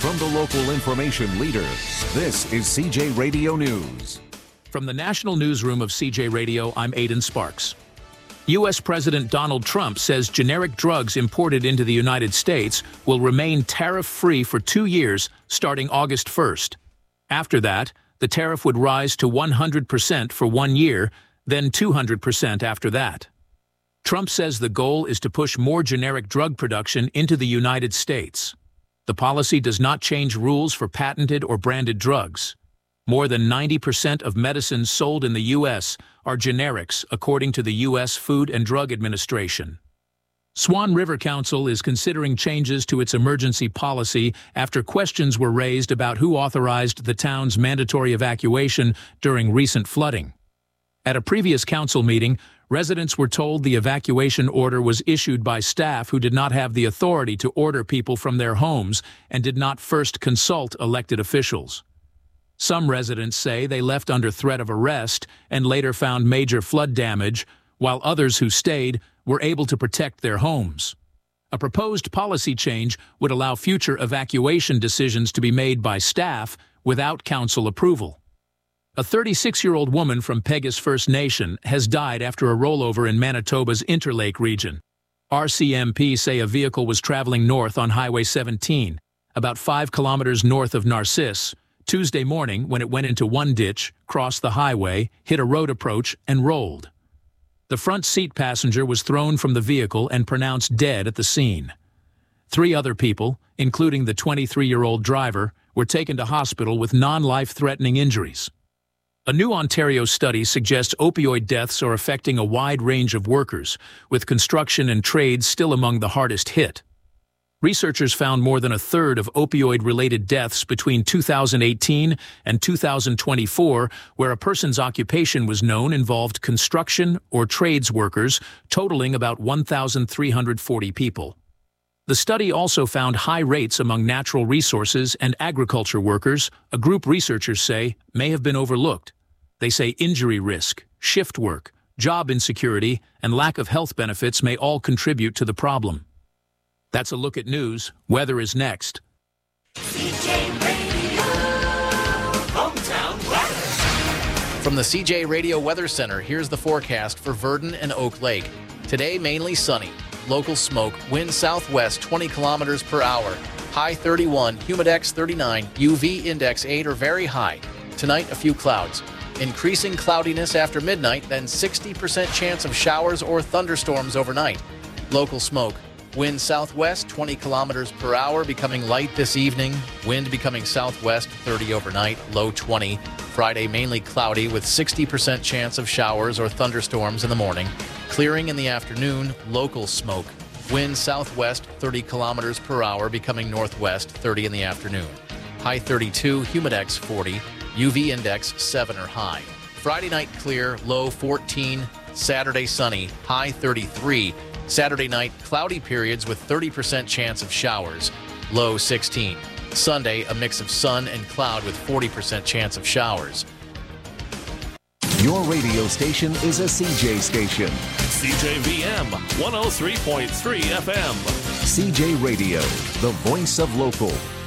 From the local information leader, this is CJ Radio News. From the National Newsroom of CJ Radio, I'm Aidan Sparks. U.S. President Donald Trump says generic drugs imported into the United States will remain tariff-free for 2 years starting August 1st. After that, the tariff would rise to 100% for 1 year, then 200% after that. Trump says the goal is to push more generic drug production into the United States. The policy does not change rules for patented or branded drugs. More than 90% of medicines sold in the U.S. are generics, according to the U.S. Food and Drug Administration. Swan River Council is considering changes to its emergency policy after questions were raised about who authorized the town's mandatory evacuation during recent flooding. At a previous council meeting, residents were told the evacuation order was issued by staff who did not have the authority to order people from their homes and did not first consult elected officials. Some residents say they left under threat of arrest and later found major flood damage, while others who stayed were able to protect their homes. A proposed policy change would allow future evacuation decisions to be made by staff without council approval. A 36-year-old woman from Peguis First Nation has died after a rollover in Manitoba's Interlake region. RCMP say a vehicle was traveling north on Highway 17, about 5 kilometers north of Narcisse, Tuesday morning when it went into one ditch, crossed the highway, hit a road approach, and rolled. The front seat passenger was thrown from the vehicle and pronounced dead at the scene. 3 other people, including the 23-year-old driver, were taken to hospital with non-life-threatening injuries. A new Ontario study suggests opioid deaths are affecting a wide range of workers, with construction and trades still among the hardest hit. Researchers found more than a third of opioid-related deaths between 2018 and 2024, where a person's occupation was known involved construction or trades workers, totaling about 1,340 people. The study also found high rates among natural resources and agriculture workers, a group researchers say may have been overlooked. They say injury risk, shift work, job insecurity, and lack of health benefits may all contribute to the problem. That's a look at news. Weather is next. CJ Radio, hometown weather. From the CJ Radio Weather Center, here's the forecast for Virden and Oak Lake. Today, mainly sunny. Local smoke, wind southwest 20 kilometers per hour. High 31, humidex 39, UV index 8 or very high. Tonight, a few clouds. Increasing cloudiness after midnight, then 60% chance of showers or thunderstorms overnight. Local smoke. Wind southwest 20 kilometers per hour, becoming light this evening. Wind becoming southwest 30 overnight, low 20. Friday mainly cloudy with 60% chance of showers or thunderstorms in the morning. Clearing in the afternoon, local smoke. Wind southwest 30 kilometers per hour, becoming northwest 30 in the afternoon. High 32, humidex 40, UV index 7 or high. Friday night clear, low 14. Saturday sunny, high 33. Saturday night, cloudy periods with 30% chance of showers, low 16. Sunday, a mix of sun and cloud with 40% chance of showers. Your radio station is a CJ station. CJVM 103.3 FM. CJ Radio, the voice of local.